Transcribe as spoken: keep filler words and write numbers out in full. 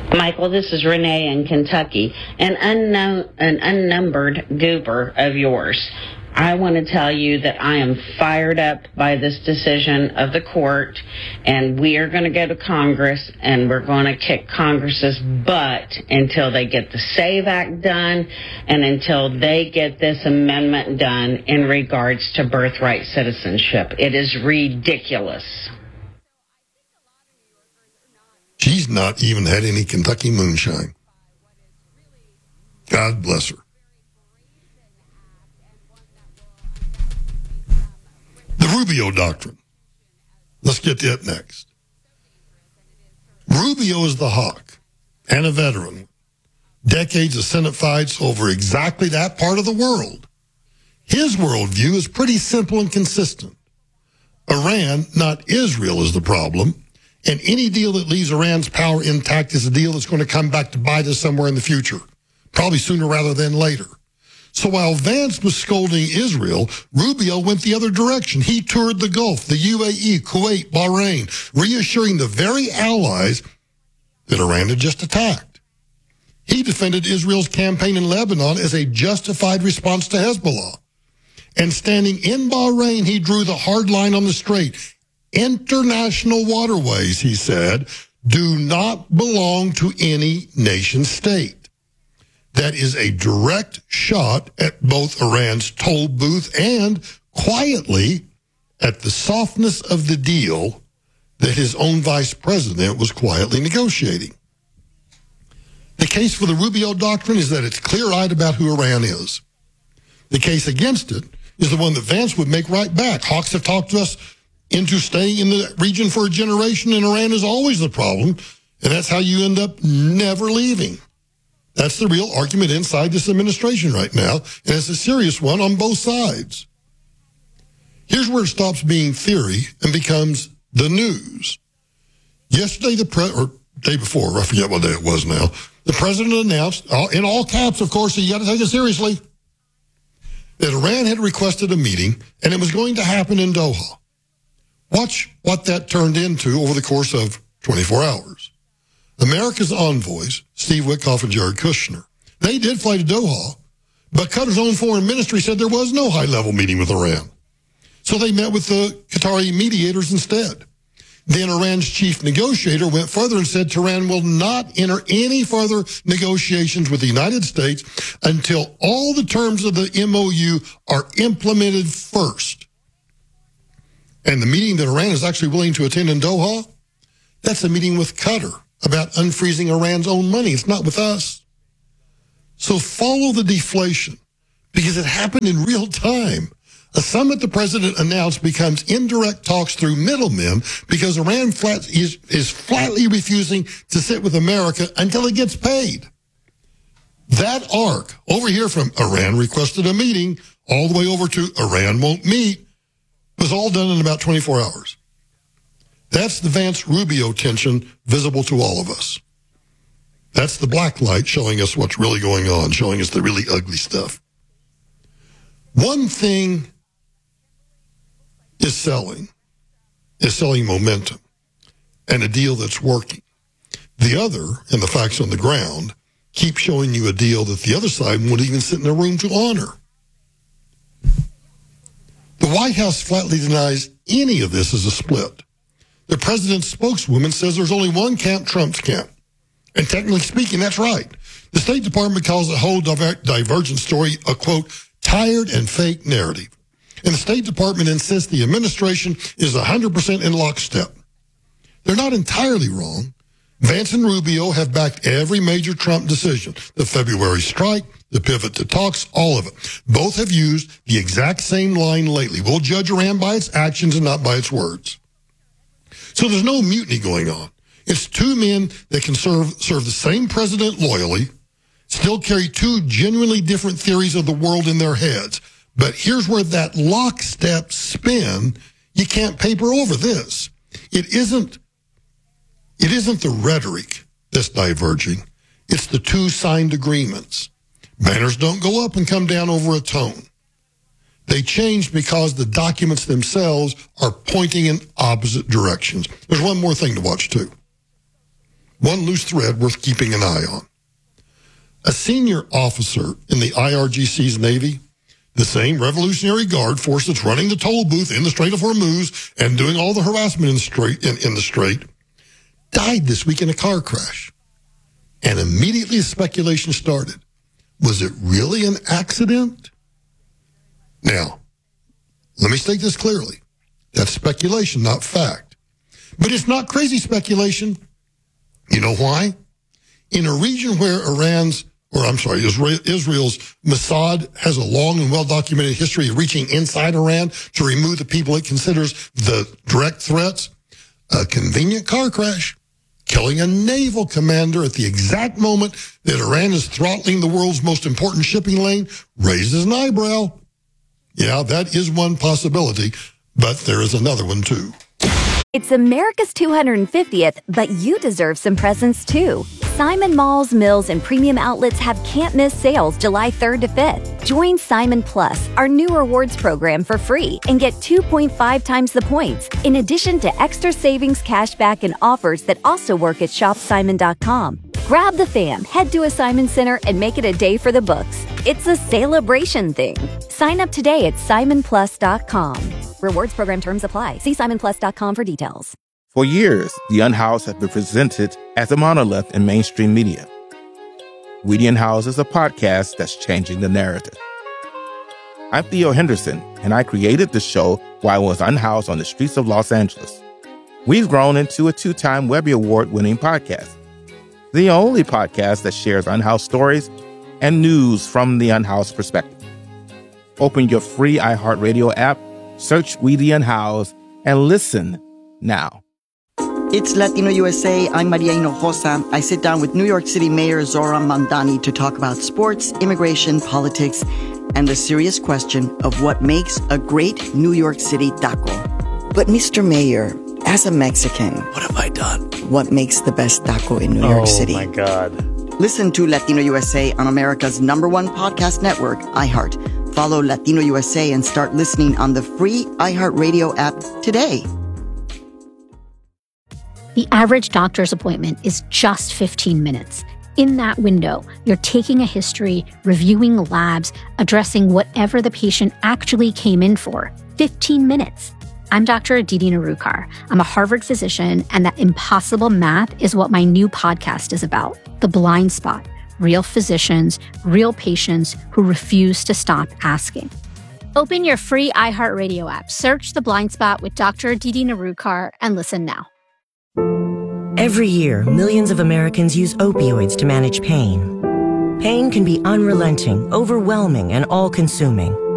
Michael, this is Renee in Kentucky, an unknown, an unnumbered goober of yours. I want to tell you that I am fired up by this decision of the court, and we are going to go to Congress, and we're going to kick Congress's butt until they get the SAVE Act done and until they get this amendment done in regards to birthright citizenship. It is ridiculous. She's not even had any Kentucky moonshine. God bless her. The Rubio Doctrine. Let's get to it next. Rubio is the hawk and a veteran. Decades of Senate fights over exactly that part of the world. His worldview is pretty simple and consistent. Iran, not Israel, is the problem. And any deal that leaves Iran's power intact is a deal that's going to come back to bite us somewhere in the future, probably sooner rather than later. So while Vance was scolding Israel, Rubio went the other direction. He toured the Gulf, the U A E, Kuwait, Bahrain, reassuring the very allies that Iran had just attacked. He defended Israel's campaign in Lebanon as a justified response to Hezbollah. And standing in Bahrain, he drew the hard line on the strait. International waterways, he said, do not belong to any nation state. That is a direct shot at both Iran's toll booth and, quietly, at the softness of the deal that his own vice president was quietly negotiating. The case for the Rubio Doctrine is that it's clear-eyed about who Iran is. The case against it is the one that Vance would make right back. Hawks have talked to us into staying in the region for a generation, and Iran is always the problem, and that's how you end up never leaving. That's the real argument inside this administration right now, and it's a serious one on both sides. Here's where it stops being theory and becomes the news. Yesterday, the pre- or day before, I forget what day it was now, the president announced, in all caps, of course, so you got to take it seriously, that Iran had requested a meeting, and it was going to happen in Doha. Watch what that turned into over the course of twenty-four hours. America's envoys, Steve Witkoff and Jared Kushner, they did fly to Doha, but Qatar's own foreign ministry said there was no high-level meeting with Iran. So they met with the Qatari mediators instead. Then Iran's chief negotiator went further and said Tehran will not enter any further negotiations with the United States until all the terms of the M O U are implemented first. And the meeting that Iran is actually willing to attend in Doha, that's a meeting with Qatar about unfreezing Iran's own money. It's not with us. So follow the deflation, because it happened in real time. A summit the president announced becomes indirect talks through middlemen because Iran flat, is, is flatly refusing to sit with America until it gets paid. That arc over here from Iran requested a meeting all the way over to Iran won't meet was all done in about twenty-four hours. That's the Vance-Rubio tension visible to all of us. That's the black light showing us what's really going on, showing us the really ugly stuff. One thing is selling, is selling momentum, and a deal that's working. The other, and the facts on the ground, keep showing you a deal that the other side won't even sit in a room to honor. The White House flatly denies any of this as a split. The president's spokeswoman says there's only one camp, Trump's camp. And technically speaking, that's right. The State Department calls the whole diver- divergent story a, quote, tired and fake narrative. And the State Department insists the administration is one hundred percent in lockstep. They're not entirely wrong. Vance and Rubio have backed every major Trump decision. The February strike, the pivot to talks, all of it. Both have used the exact same line lately. We'll judge Iran by its actions and not by its words. So there's no mutiny going on. It's two men that can serve serve the same president loyally, still carry two genuinely different theories of the world in their heads. But here's where that lockstep spin, you can't paper over this. It isn't, it isn't the rhetoric that's diverging. It's the two signed agreements. Banners don't go up and come down over a tone. They change because the documents themselves are pointing in opposite directions. There's one more thing to watch, too. one loose thread worth keeping an eye on. A senior officer in the I R G C's Navy, the same Revolutionary Guard force that's running the toll booth in the Strait of Hormuz and doing all the harassment in the strait, in, in the strait, died this week in a car crash. And immediately speculation started. Was it really an accident? Now, let me state this clearly. That's speculation, not fact. But it's not crazy speculation. You know why? In a region where Iran's, or I'm sorry, Israel's Mossad has a long and well-documented history of reaching inside Iran to remove the people it considers the direct threats, a convenient car crash, killing a naval commander at the exact moment that Iran is throttling the world's most important shipping lane, raises an eyebrow. Yeah, that is one possibility, but there is another one too. It's America's two hundred fiftieth, but you deserve some presents too. Simon Malls, Mills, and Premium Outlets have can't-miss sales July third to fifth. Join Simon Plus, our new rewards program, for free and get two point five times the points, in addition to extra savings, cashback, and offers that also work at shop simon dot com. Grab the fam, head to a Simon Center, and make it a day for the books. It's a celebration thing. Sign up today at simon plus dot com. Rewards program terms apply. See simon plus dot com for details. For years, The Unhoused has been presented as a monolith in mainstream media. We The Unhoused is a podcast that's changing the narrative. I'm Theo Henderson, and I created the show while I was unhoused on the streets of Los Angeles. We've grown into a two-time Webby Award-winning podcast, the only podcast that shares unhoused stories and news from the unhoused perspective. Open your free iHeartRadio app, search We The Unhoused, and listen now. It's Latino U S A. I'm Maria Hinojosa. I sit down with New York City Mayor Zohran Mamdani to talk about sports, immigration, politics, and the serious question of what makes a great New York City taco. But Mister Mayor, as a Mexican, what have I done? What makes the best taco in New oh, York City? Oh, my God. Listen to Latino U S A on America's number one podcast network, iHeart. Follow Latino U S A and start listening on the free iHeartRadio app today. The average doctor's appointment is just fifteen minutes. In that window, you're taking a history, reviewing labs, addressing whatever the patient actually came in for. fifteen minutes. I'm Doctor Aditi Narukar. I'm a Harvard physician, and that impossible math is what my new podcast is about. The Blind Spot. Real physicians, real patients who refuse to stop asking. Open your free iHeartRadio app, search The Blind Spot with Doctor Aditi Narukar, and listen now. Every year, millions of Americans use opioids to manage pain. Pain can be unrelenting, overwhelming, and all-consuming.